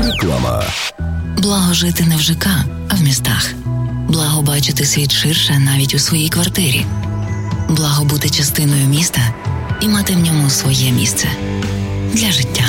Реклама. Благо жити не в ЖК, а в містах. Благо бачити світ ширше навіть у своїй квартирі. Благо бути частиною міста і мати в ньому своє місце для життя.